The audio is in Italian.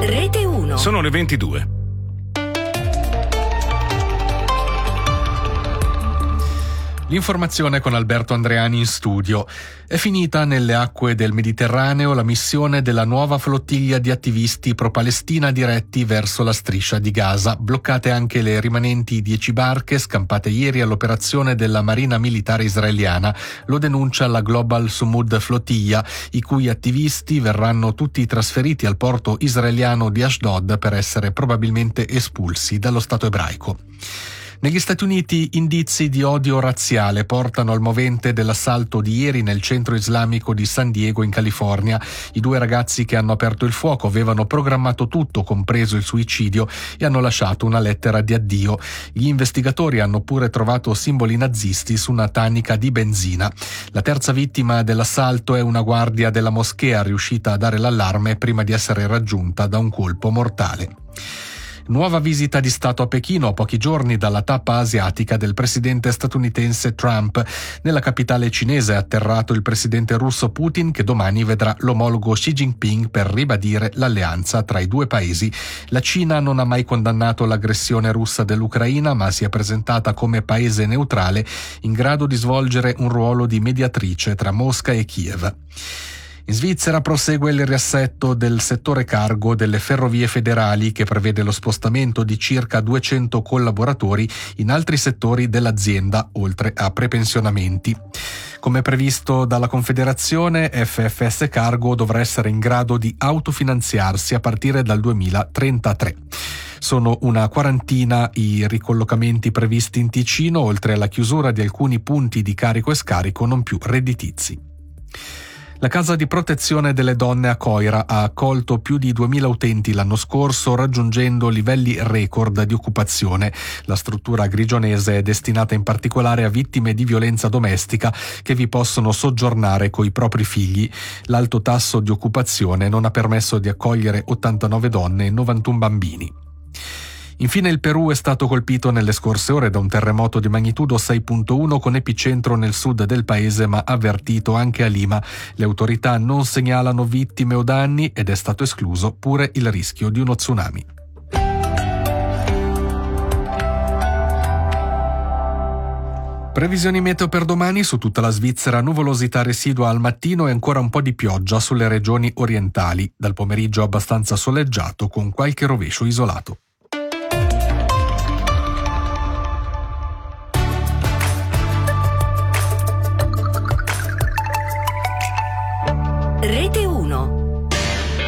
Rete 1. Sono le 22. L'informazione con Alberto Andreani in studio. È finita nelle acque del Mediterraneo la missione della nuova flottiglia di attivisti pro-Palestina diretti verso la striscia di Gaza. Bloccate anche le rimanenti 10 barche scampate ieri all'operazione della Marina Militare Israeliana. Lo denuncia la Global Sumud Flottiglia, i cui attivisti verranno tutti trasferiti al porto israeliano di Ashdod per essere probabilmente espulsi dallo Stato ebraico. Negli Stati Uniti indizi di odio razziale portano al movente dell'assalto di ieri nel centro islamico di San Diego in California. I 2 ragazzi che hanno aperto il fuoco avevano programmato tutto, compreso il suicidio, e hanno lasciato una lettera di addio. Gli investigatori hanno pure trovato simboli nazisti su una tanica di benzina. La terza vittima dell'assalto è una guardia della moschea riuscita a dare l'allarme prima di essere raggiunta da un colpo mortale. Nuova visita di Stato a Pechino a pochi giorni dalla tappa asiatica del presidente statunitense Trump. Nella capitale cinese è atterrato il presidente russo Putin, che domani vedrà l'omologo Xi Jinping per ribadire l'alleanza tra i 2 paesi. La Cina non ha mai condannato l'aggressione russa dell'Ucraina, ma si è presentata come paese neutrale in grado di svolgere un ruolo di mediatrice tra Mosca e Kiev. In Svizzera prosegue il riassetto del settore cargo delle ferrovie federali, che prevede lo spostamento di circa 200 collaboratori in altri settori dell'azienda, oltre a prepensionamenti. Come previsto dalla Confederazione, FFS Cargo dovrà essere in grado di autofinanziarsi a partire dal 2033. Sono una quarantina i ricollocamenti previsti in Ticino, oltre alla chiusura di alcuni punti di carico e scarico non più redditizi. La casa di protezione delle donne a Coira ha accolto più di 2.000 utenti l'anno scorso, raggiungendo livelli record di occupazione. La struttura grigionese è destinata in particolare a vittime di violenza domestica che vi possono soggiornare coi propri figli. L'alto tasso di occupazione non ha permesso di accogliere 89 donne e 91 bambini. Infine il Perù è stato colpito nelle scorse ore da un terremoto di magnitudo 6.1 con epicentro nel sud del paese, ma avvertito anche a Lima. Le autorità non segnalano vittime o danni ed è stato escluso pure il rischio di uno tsunami. Previsioni meteo per domani: su tutta la Svizzera nuvolosità residua al mattino e ancora un po' di pioggia sulle regioni orientali. Dal pomeriggio abbastanza soleggiato con qualche rovescio isolato. Rete